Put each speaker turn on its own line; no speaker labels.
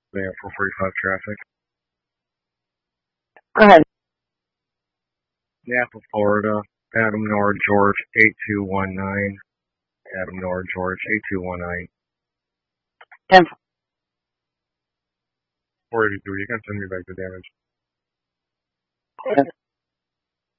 Van 445 traffic.
Go ahead.
Napa, Florida. Adam Nord George 8219. Adam Nord George 8219.
10
483. You can send me back the damage.